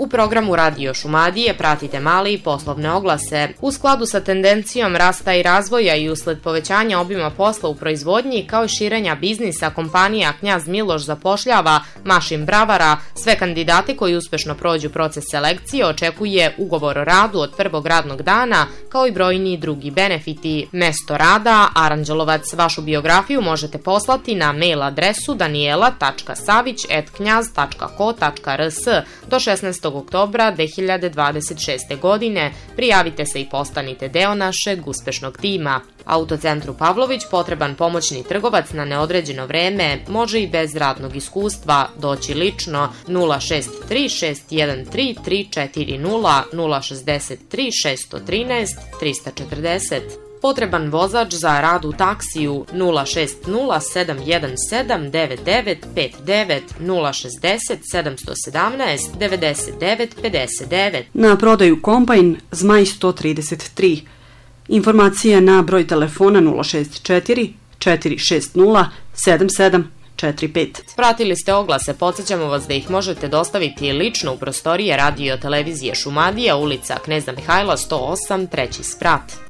U programu Radio Šumadije pratite male i poslovne oglase. U skladu sa tendencijom rasta i razvoja i usled povećanja obima posla u proizvodnji kao i širenja biznisa, kompanija Knjaz Miloš zapošljava mašin bravara. Sve kandidate koji uspešno prođu proces selekcije očekuje ugovor o radu od prvog radnog dana kao i brojni drugi benefiti. Mesto rada Aranđelovac. Vašu biografiju možete poslati na mail adresu daniela.savić@knjaz.ko.rs do 16. oktobra 2026. godine. Prijavite se i postanite deo našeg uspešnog tima. Autocentru Pavlović potreban pomoćni trgovac na neodređeno vreme, može i bez radnog iskustva, doći lično 063 613 340 063 613 340. Potreban vozač za rad u taksiju 060 717 9959 060 717 99 59. Na prodaju kombajn Zmaj 133. Informacija na broj telefona 064 460 7745. Pratili ste oglase, podsjećamo vas da ih možete dostaviti lično u prostorije Radio Televizije Šumadija, ulica Kneza Mihajla 108, 3. sprat.